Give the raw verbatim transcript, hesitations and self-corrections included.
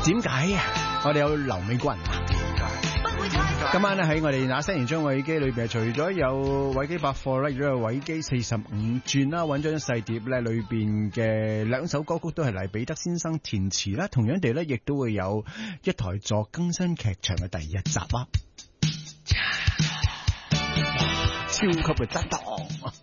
點解啊？我哋有劉美君。今晚咧喺我哋那些年張偉基裏邊，除咗有偉基百貨咧，亦都有偉基四十五轉啦，揾張細碟咧，裏邊嘅兩首歌曲都係黎彼得先生填詞啦。同樣地咧，亦都會有一台座更新劇場嘅第一集啦。超級嘅質